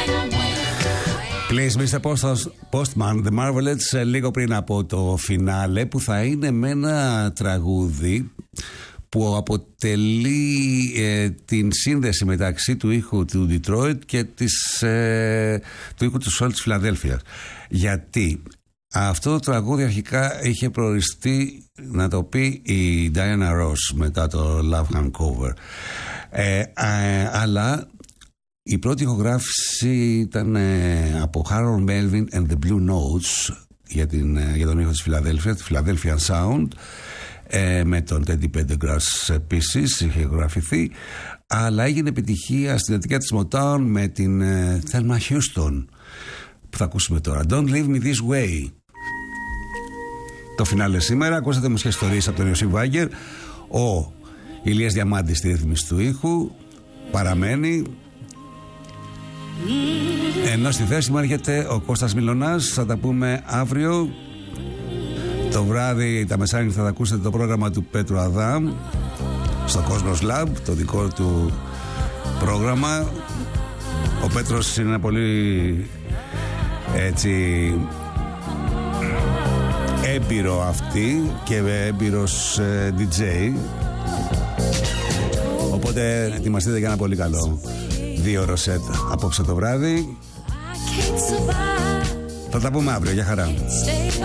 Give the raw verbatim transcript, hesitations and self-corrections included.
Please, μίστερ Postman, The Marvelettes, λίγο πριν από το φινάλε, που θα είναι με ένα τραγούδι που αποτελεί ε, την σύνδεση μεταξύ του ήχου του Detroit και της, ε, του ήχου του Soul της Φιλαδέλφειας. Γιατί αυτό το τραγούδι αρχικά είχε προοριστεί να το πει η Diana Ross μετά το Love Hangover. Ε, ε, αλλά η πρώτη ηχογράφηση ήταν ε, από Harold Melvin and the Blue Notes για, την, ε, για τον ήχο της Φιλαδέλφειας, τη Philadelphia Sound, ε, με τον Teddy Pendergrass επίσης είχε ηχογραφηθεί, αλλά έγινε επιτυχία στην εταιρεία της Motown με την ε, Thelma Houston που θα ακούσουμε τώρα. Don't Leave Me This Way. Το φινάλε σήμερα. Ακούσατε μουσικές ιστορίες από τον Ιωσήφ Βάγκερ. Ο Ηλίας Διαμάντης στη ρύθμιση του ήχου παραμένει, ενώ στη θέση μου έρχεται ο Κώστας Μιλωνάς. Θα τα πούμε αύριο το βράδυ, τα μεσάνυχτα θα τα ακούσετε το πρόγραμμα του Πέτρου Αδάμ στο Cosmos Lab, το δικό του πρόγραμμα. Ο Πέτρος είναι ένα πολύ έτσι έμπειρο αυτή και έμπειρος ε, ντι τζέι, οπότε ετοιμαστείτε για ένα πολύ καλό δύο ώρο σετ απόψε το βράδυ. Θα τα πούμε αύριο, για χαρά.